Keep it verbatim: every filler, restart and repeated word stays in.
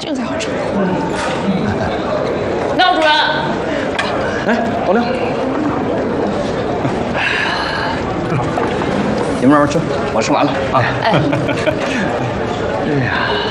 这个才好吃。廖主任， 哎，老廖，你们慢慢吃，我吃完了啊。哎，哎呀。